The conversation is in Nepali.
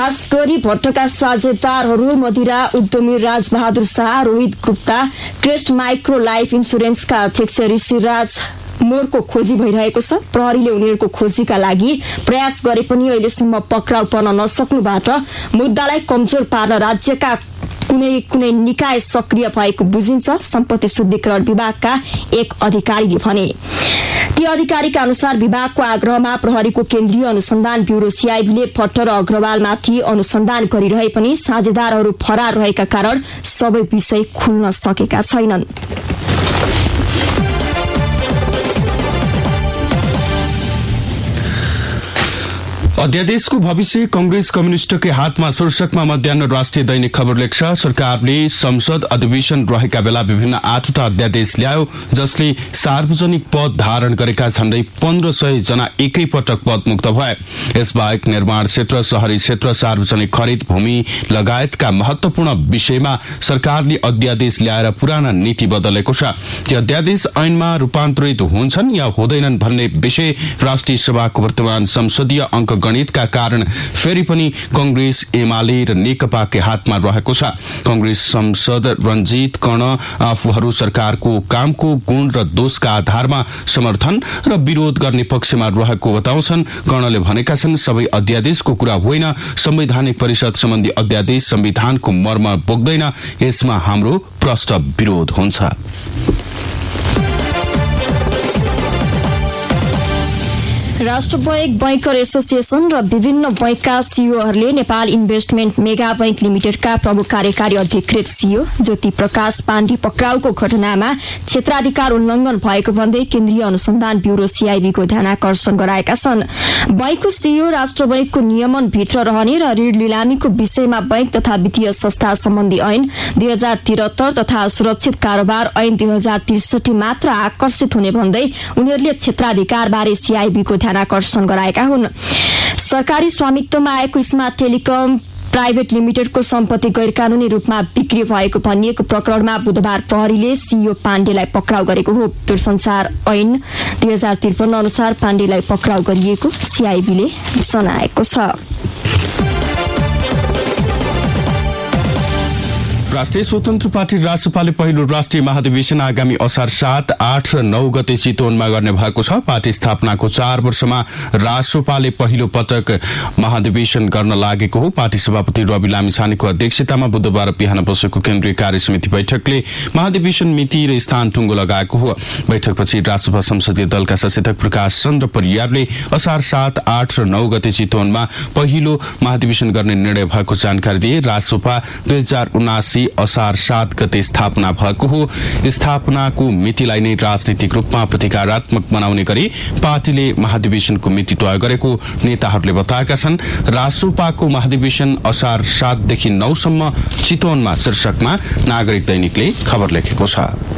खास गरी भट्टका साझेदारहरू मदिरा उद्यमी Rajbahadur Shah, Rohit Gupta, crest micro life इन्सुरेन्सका अध्यक्ष ऋषिराज मोरको खोजी भइरहेको छ। प्रहरीले उनीहरूको खोजीका लागि प्रयास गरे पनि अहिलेसम्म पक्राउ पर्न नसक्नुबाट मुद्दालाई कमजोर पार्न राज्यका कुनै निकाय सक्रिय भएको बुझिन्छ, सम्पत्ति शुद्धिकरण विभागका एक अधिकारीले भने। ती अधिकारीका अनुसार विभागको आग्रहमा प्रहरीको केन्द्रीय अनुसन्धान ब्यूरो सीआईबीले भट्ट र अग्रवालमाथि अनुसन्धान गरिरहे पनि साझेदारहरू फरार रहेका कारण सबै विषय खुल्न सकेका छैनन्। अध्यादेशको भविष्य कांग्रेस कम्युनिस्टकै हातमा शीर्षकमा मध्याह्न राष्ट्रिय दैनिक खबर लेख्छ। सरकारले संसद अधिवेशन रहेका बेला विभिन्न 8वटा अध्यादेश ल्यायो, जसले सार्वजनिक पद धारण गरेका झण्डै 1500 जना एकै पटक पदमुक्त भए। यसबाहेक निर्माण क्षेत्र, शहरी क्षेत्र, सार्वजनिक खरिद, भूमि लगायतका महत्वपूर्ण विषयमा सरकारले अध्यादेश ल्याएर पुराना नीति बदलेको छ। ती अध्यादेश ऐनमा रूपान्तरित हुन्छन् या हुँदैनन् भन्ने विषय राष्ट्रिय सभाको वर्तमान संसदीय अंक गणितका कारण फेरि पनि कांग्रेस, एमाले र नेकपाकै हातमा रहेको छ। कांग्रेस सांसद रञ्जित कर्ण आफूहरू सरकारको कामको गुण र दोषका आधारमा समर्थन र विरोध गर्ने पक्षमा रहेको बताउँछन्। कर्णले भनेका छन्, सबै अध्यादेशको कुरा होइन, संवैधानिक परिषद सम्बन्धी अध्यादेश संविधानको मर्म बोक्दैन, यसमा हाम्रो प्रष्ट विरोध हुन्छ। राष्ट्र बैंकर एसोसिएसन र विभिन्न बैंकका सीईओहरूले नेपाल इन्भेस्टमेन्ट मेगा बैंक लिमिटेडका प्रमुख कार्यकारी अधिकृत सीईओ ज्योति प्रकाश पाण्डे पक्राउको घटनामा क्षेत्राधिकार उल्लंघन भएको भन्दै केन्द्रीय अनुसन्धान ब्यूरो सीआईबीको ध्यानाकर्षण गराएका छन्। बैंकको सीईओ राष्ट्र बैंकको नियमन भित्र रहने र ऋण लिलामीको विषयमा बैंक तथा वित्तीय संस्था सम्बन्धी ऐन 2073 तथा सुरक्षित कारोबार ऐन 2063 मात्र आकर्षित हुने भन्दै उनीहरूले क्षेत्राधिकारबारे सीआईबीको ध्यानाकर्षण गराएका हुन्। सरकारी स्वामित्वमा आएको स्मार्ट टेलिकम प्राइभेट लिमिटेडको सम्पत्ति गैरकानूनी रूपमा बिक्री भएको भनिएको प्रकरणमा बुधबार प्रहरीले सीईओ पाण्डेलाई पक्राउ गरेको हो। दूरसञ्चार ऐन 2053 अनुसार पाण्डेलाई पक्राउ गरिएको सीआईबीले जनाएको छ। राष्ट्रिय स्वतन्त्र पार्टी रासपाले पहिलो राष्ट्रिय महाधिवेशन आगामी असार 7, 8 र 9 गते चितवनमा गर्ने भएको छ। पार्टी स्थापनाको 4 वर्षमा रासपाले पहिलो पटक महाधिवेशन गर्न लागेको हो। पार्टी सभापति रवि लामिछानेको अध्यक्षतामा बुधबार बिहान बसेको केन्द्रीय कार्य समिति बैठकले महाधिवेशन मिति र स्थान टुङ्गो लगाएको हो। बैठकपछि रासपा संसदीय दलका सचेतक प्रकाश चन्द्र परियारले असार 7, 8 र 9 गते चितवनमा पहिलो महाधिवेशन गर्ने निर्णय भएको जानकारी दिए। रासपा 2079 असार 7 गते स्थापना भएको हो। स्थापनाको मितिलाई नै राजनीतिक रूपमा प्रतिकारात्मक बनाउने गरी पार्टीले महाधिवेशनको मिति तय गरेको नेताहरूले बताएका छन्। रासोपाको महाधिवेशन असार 7 देखि 9 सम्म चितवनमा शीर्षकमा नागरिक दैनिकले खबर लेखेको छ।